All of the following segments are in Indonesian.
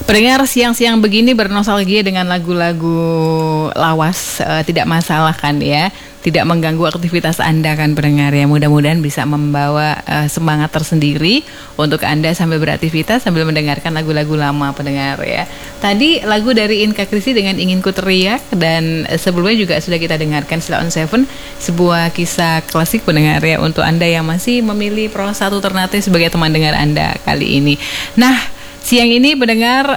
Pendengar, siang-siang begini bernostalgia dengan lagu-lagu lawas, tidak masalah kan ya, tidak mengganggu aktivitas Anda kan pendengar ya. Mudah-mudahan bisa membawa semangat tersendiri untuk Anda sambil beraktivitas sambil mendengarkan lagu-lagu lama pendengar ya. Tadi lagu dari Inka Krisi dengan Ingin Ku Teriak, dan sebelumnya juga sudah kita dengarkan Sheila on 7, sebuah kisah klasik pendengar ya, untuk Anda yang masih memilih Pro 1 Ternate sebagai teman dengar Anda kali ini. Nah, siang ini pendengar,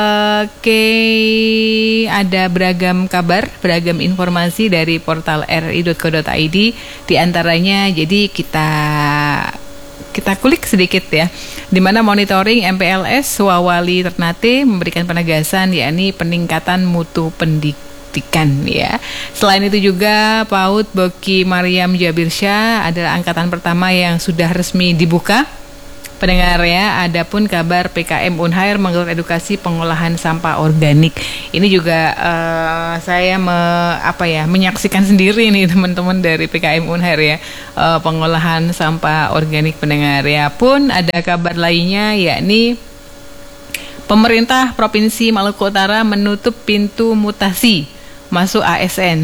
ada beragam kabar, beragam informasi dari portal ri.co.id. Di antaranya, jadi kita kulik sedikit ya, di mana monitoring MPLS Swawali Ternate memberikan penegasan yakni peningkatan mutu pendidikan ya. Selain itu juga PAUD Boki Mariam Jabirsyah adalah angkatan pertama yang sudah resmi dibuka pendengar ya. Adapun kabar PKM Unhair menggelar edukasi pengolahan sampah organik. Ini juga saya menyaksikan sendiri nih teman-teman dari PKM Unhair ya, pengolahan sampah organik pendengar ya. Pun ada kabar lainnya yakni pemerintah Provinsi Maluku Utara menutup pintu mutasi masuk ASN.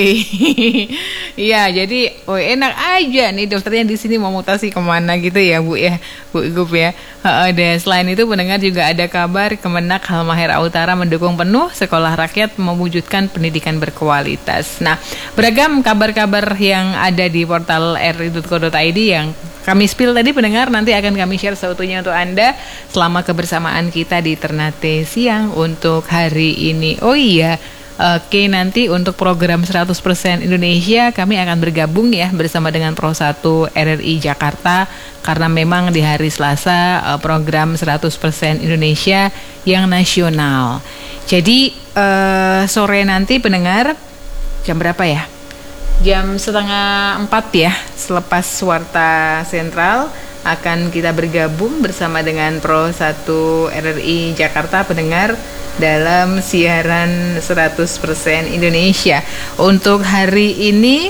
Iya, jadi enak aja nih daftarnya di sini, mau mutasi kemana gitu ya Bu ya, Bu Igup ya. Dan selain itu pendengar juga ada kabar Kemenak Halmahera Utara mendukung penuh sekolah rakyat mewujudkan pendidikan berkualitas. Nah, beragam kabar-kabar yang ada di portal ri.co.id yang kami spill tadi pendengar, nanti akan kami share seutuhnya untuk Anda selama kebersamaan kita di Ternate siang untuk hari ini. Oh iya, oke, nanti untuk program 100% Indonesia kami akan bergabung ya bersama dengan Pro 1 RRI Jakarta, karena memang di hari Selasa program 100% Indonesia yang nasional. Jadi sore nanti pendengar jam berapa ya? Jam 3:30 ya, selepas Warta Sentral akan kita bergabung bersama dengan Pro 1 RRI Jakarta pendengar dalam siaran 100% Indonesia. Untuk hari ini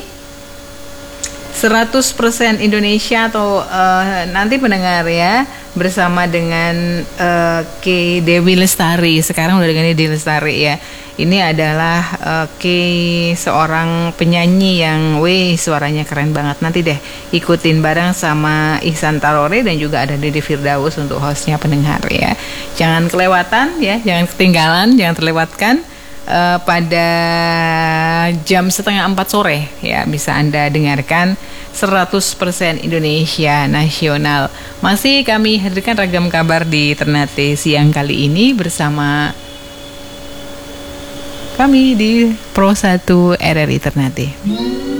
100% Indonesia atau nanti pendengar ya, bersama dengan Dewi Lestari. Sekarang udah dengan Dewi Lestari ya. Ini adalah seorang penyanyi yang suaranya keren banget. Nanti deh ikutin bareng sama Ihsan Tarore dan juga ada Dede Firdaus untuk hostnya pendengar ya. Jangan kelewatan ya, jangan ketinggalan, jangan terlewatkan. Pada jam 3:30 sore ya bisa Anda dengarkan 100% Indonesia Nasional. Masih kami hadirkan ragam kabar di Ternate siang kali ini bersama kami di Pro 1 RRI Ternate.